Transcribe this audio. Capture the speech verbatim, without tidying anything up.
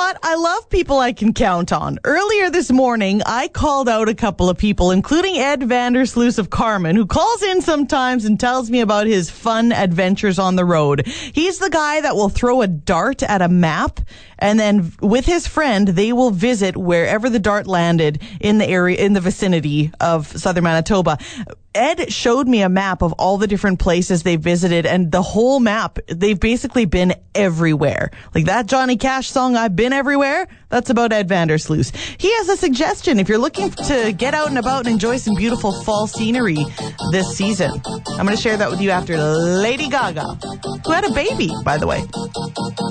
what? I love people I can count on. Earlier this morning, I called out a couple of people, including Ed Vandersloot of Carmen, who calls in sometimes and tells me about his fun adventures on the road. He's the guy that will throw a dart at a map, and then with his friend, they will visit wherever the dart landed in the area, in the vicinity of southern Manitoba. Ed showed me a map of all the different places they visited, and the whole map, they've basically been everywhere. Like that Johnny Cash song, I've Been Everywhere, that's about Ed Vandersloot. He has a suggestion if you're looking to get out and about and enjoy some beautiful fall scenery this season. I'm going to share that with you after Lady Gaga, who had a baby, by the way.